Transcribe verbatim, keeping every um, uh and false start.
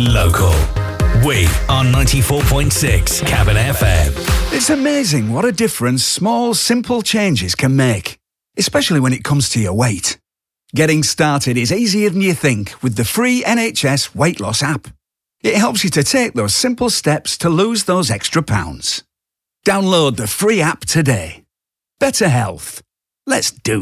Local. We are ninety-four point six Cabin F M. It's amazing what a difference small, simple changes can make, especially when it comes to your weight. Getting started is easier than you think with the free N H S Weight Loss app. It helps you to take those simple steps to lose those extra pounds. Download the free app today. Better health. Let's do